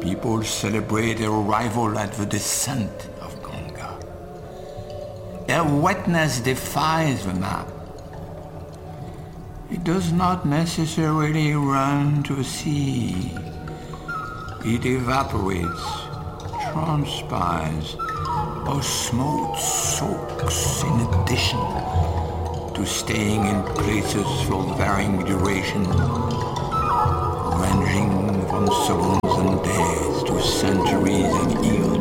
People celebrate their arrival at the descent of Ganga. Their wetness defies the map. It does not necessarily run to the sea. It evaporates, transpires, or smoke soaks in addition to staying in places for varying duration, ranging from seconds and days to centuries and